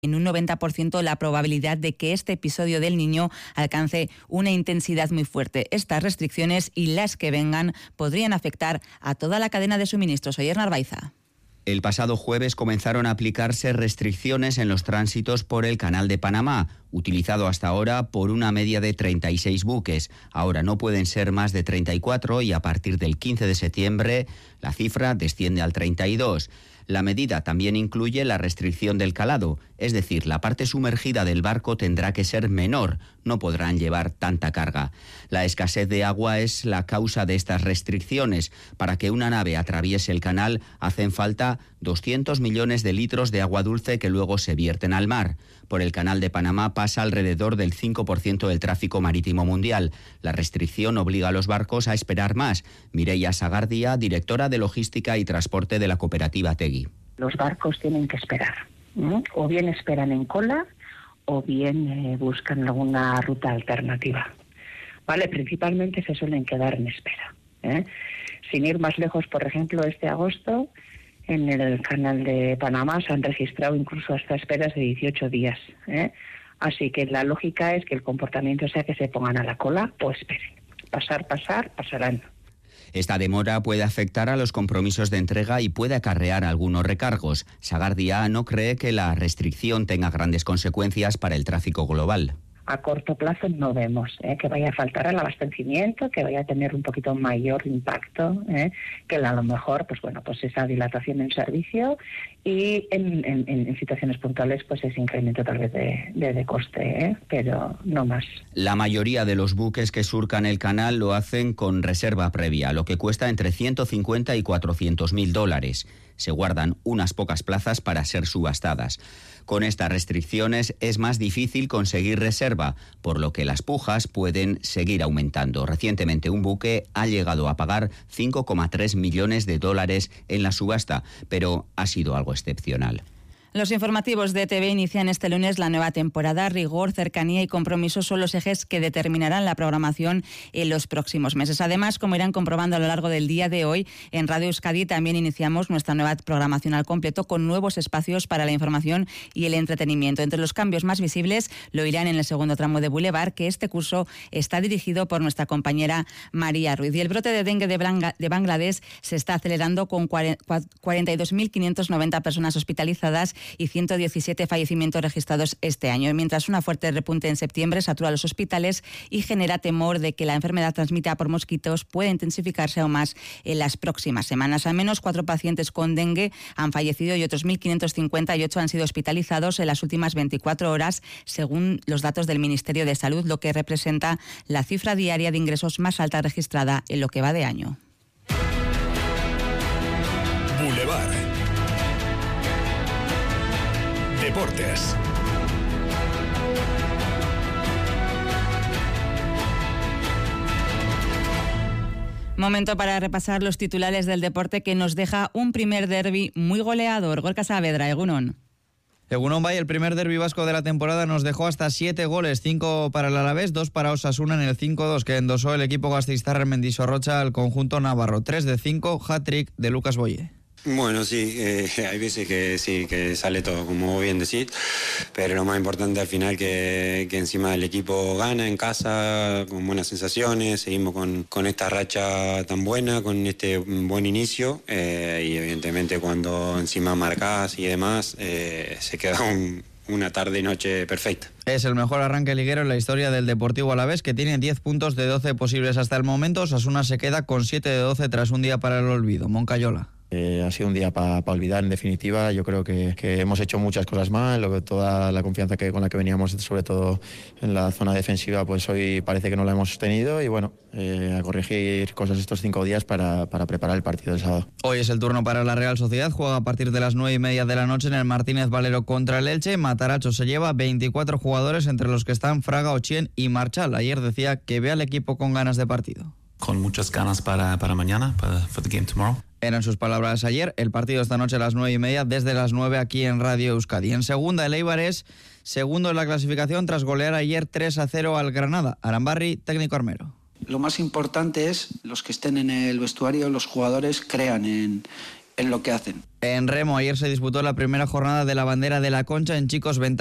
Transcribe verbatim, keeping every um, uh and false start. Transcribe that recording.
en un noventa por ciento la probabilidad de que este episodio del Niño alcance una intensidad muy fuerte. Estas restricciones y las que vengan podrían afectar a toda la cadena de suministros. Oyer Narvaiza. El pasado jueves comenzaron a aplicarse restricciones en los tránsitos por el Canal de Panamá, utilizado hasta ahora por una media de treinta y seis buques. Ahora no pueden ser más de treinta y cuatro y a partir del quince de septiembre la cifra desciende al treinta y dos. La medida también incluye la restricción del calado, es decir, la parte sumergida del barco tendrá que ser menor, no podrán llevar tanta carga. La escasez de agua es la causa de estas restricciones. Para que una nave atraviese el canal hacen falta doscientos millones de litros de agua dulce que luego se vierten al mar. Por el Canal de Panamá pasa alrededor del cinco por ciento del tráfico marítimo mundial. La restricción obliga a los barcos a esperar más. Mireia Sagardía, directora de Logística y Transporte de la cooperativa Tegui. Los barcos tienen que esperar, ¿no? O bien esperan en cola o bien eh, buscan alguna ruta alternativa. Vale, principalmente se suelen quedar en espera, ¿eh? Sin ir más lejos, por ejemplo, este agosto en el Canal de Panamá se han registrado incluso hasta esperas de dieciocho días, ¿eh? Así que la lógica es que el comportamiento sea que se pongan a la cola o esperen. Pasar, pasar, pasarán. Esta demora puede afectar a los compromisos de entrega y puede acarrear algunos recargos. Sagardía no cree que la restricción tenga grandes consecuencias para el tráfico global. A corto plazo no vemos ¿eh? que vaya a faltar el abastecimiento, que vaya a tener un poquito mayor impacto, ¿eh? que a lo mejor, pues bueno, pues esa dilatación en servicio y en, en, en situaciones puntuales, pues ese incremento tal vez de, de, de coste, ¿eh? pero no más. La mayoría de los buques que surcan el canal lo hacen con reserva previa, lo que cuesta entre ciento cincuenta y cuatrocientos mil dólares. Se guardan unas pocas plazas para ser subastadas. Con estas restricciones es más difícil conseguir reserva, por lo que las pujas pueden seguir aumentando. Recientemente un buque ha llegado a pagar cinco coma tres millones de dólares en la subasta, pero ha sido algo excepcional. Los informativos de E T V inician este lunes la nueva temporada. Rigor, cercanía y compromiso son los ejes que determinarán la programación en los próximos meses. Además, como irán comprobando a lo largo del día de hoy, en Radio Euskadi también iniciamos nuestra nueva programación al completo con nuevos espacios para la información y el entretenimiento. Entre los cambios más visibles lo irán en el segundo tramo de Boulevard, que este curso está dirigido por nuestra compañera María Ruiz. Y el brote de dengue de Bangladesh se está acelerando con cuarenta y dos mil quinientas noventa personas hospitalizadas y ciento diecisiete fallecimientos registrados este año, mientras una fuerte repunte en septiembre satura los hospitales y genera temor de que la enfermedad transmitida por mosquitos pueda intensificarse aún más en las próximas semanas. Al menos cuatro pacientes con dengue han fallecido y otros mil quinientos cincuenta y ocho han sido hospitalizados en las últimas veinticuatro horas, según los datos del Ministerio de Salud, lo que representa la cifra diaria de ingresos más alta registrada en lo que va de año. Boulevard. Deportes. Momento para repasar los titulares del deporte que nos deja un primer derbi muy goleador. Gorka Saavedra, Egunon. Egunon Bay, el primer derbi vasco de la temporada nos dejó hasta siete goles, cinco para el Alavés, dos para Osasuna en el cinco dos que endosó el equipo gasteiztarra en Mendizorrocha al conjunto navarro. tres de cinco, hat-trick de Lucas Boye. Bueno, sí, eh, hay veces que sí, que sale todo, como bien decís, pero lo más importante al final que, que encima el equipo gana en casa, con buenas sensaciones, seguimos con, con esta racha tan buena, con este buen inicio, eh, y evidentemente cuando encima marcás y demás, eh, se queda un... una tarde y noche perfecta. Es el mejor arranque liguero en la historia del Deportivo Alavés, que tiene diez puntos de doce posibles hasta el momento. Osasuna se queda con siete de doce tras un día para el olvido. Moncayola. Eh, ha sido un día para pa olvidar, en definitiva. Yo creo que, que hemos hecho muchas cosas mal, lo que, toda la confianza que, con la que veníamos, sobre todo en la zona defensiva, pues hoy parece que no la hemos tenido y bueno, eh, a corregir cosas estos cinco días para, para preparar el partido del sábado. Hoy es el turno para la Real Sociedad, juega a partir de las nueve y media de la noche en el Martínez Valero contra el Elche. Mataracho se lleva veinticuatro jugadores, entre los que están Fraga, Ochien y Marchal. Ayer decía que ve al equipo con ganas de partido. Con muchas ganas para, para mañana, para for the game tomorrow. Eran sus palabras ayer. El partido esta noche a las nueve y media, desde las nueve aquí en Radio Euskadi. En segunda, el Eibar es segundo en la clasificación tras golear ayer tres a cero al Granada. Arambarri, técnico armero. Lo más importante es los que estén en el vestuario, los jugadores crean en, en lo que hacen. En remo, ayer se disputó la primera jornada de la bandera de la Concha en chicos.